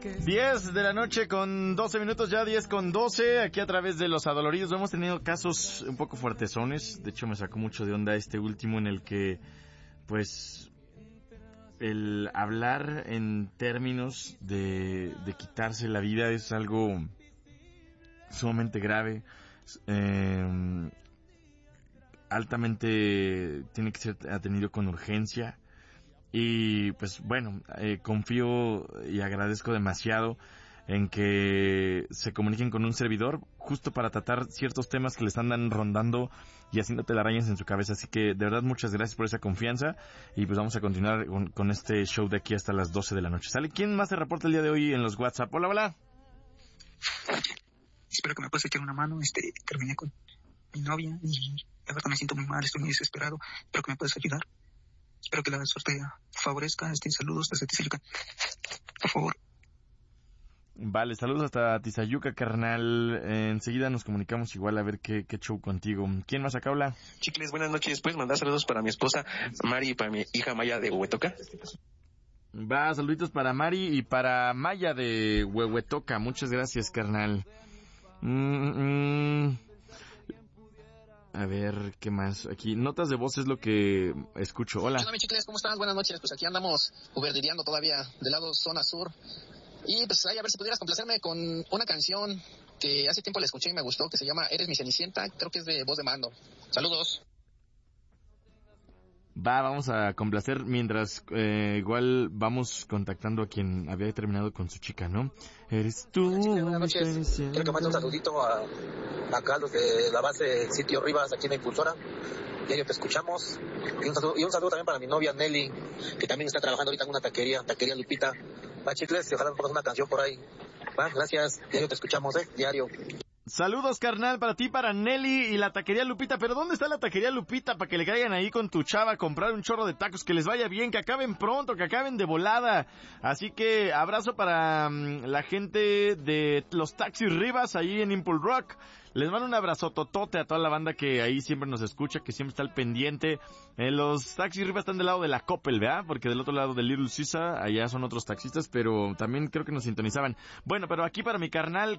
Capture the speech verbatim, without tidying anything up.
diez de la noche con doce minutos, ya diez con doce, aquí a través de Los Adoloridos. Hemos tenido casos un poco fuertezones. De hecho, me sacó mucho de onda este último en el que, pues, el hablar en términos de, de quitarse la vida es algo sumamente grave, eh, altamente tiene que ser atendido con urgencia. Y pues bueno, eh, confío y agradezco demasiado en que se comuniquen con un servidor justo para tratar ciertos temas que le están rondando y haciendo telarañas en su cabeza. Así que de verdad muchas gracias por esa confianza y pues vamos a continuar con, con este show de aquí hasta las doce de la noche. ¿Sale? ¿Quién más se reporta el día de hoy en los WhatsApp? Hola, hola. Espero que me puedas echar una mano. Este, terminé con mi novia y la verdad me siento muy mal, estoy muy desesperado. Espero que me puedas ayudar. Espero que la suerte favorezca. Este, saludos desde Tizayuca. Por favor. Vale, saludos hasta Tizayuca, carnal. Eh, enseguida nos comunicamos igual a ver qué, qué show contigo. ¿Quién más acá habla? Chicles, buenas noches. ¿Puedes mandar saludos para mi esposa Mari y para mi hija Maya de Huehuetoca? Va, saluditos para Mari y para Maya de Huehuetoca. Muchas gracias, carnal. Mm, mm. A ver, ¿qué más? Aquí, notas de voz es lo que escucho. Hola. Hola, mis chicles, ¿cómo están? Buenas noches. Pues aquí andamos uberdideando todavía del lado zona sur. Y pues ahí a ver si pudieras complacerme con una canción que hace tiempo la escuché y me gustó, que se llama Eres mi Cenicienta. Creo que es de Voz de Mando. Saludos. Va, vamos a complacer mientras eh, igual vamos contactando a quien había terminado con su chica, ¿no? Eres tú. Buenas noches. Quiero que mande un saludito a, a Carlos de la base Sitio Rivas, aquí en la Impulsora. Diario te escuchamos. Y un, saludo, y un saludo también para mi novia Nelly, que también está trabajando ahorita en una taquería, taquería Lupita. Va, chicles, y ojalá nos pongas una canción por ahí. Va, gracias. Diario te escuchamos, ¿eh? Diario. Saludos, carnal, para ti, para Nelly y la taquería Lupita. ¿Pero dónde está la taquería Lupita? Para que le caigan ahí con tu chava a comprar un chorro de tacos, que les vaya bien, que acaben pronto, que acaben de volada. Así que abrazo para um, la gente de los Taxis Rivas ahí en Impul Rock. Les mando un abrazo totote a toda la banda que ahí siempre nos escucha, que siempre está al pendiente. Eh, los Taxis Rivas están del lado de la Coppel, ¿verdad? Porque del otro lado de Little Caesar, allá son otros taxistas, pero también creo que nos sintonizaban. Bueno, pero aquí para mi carnal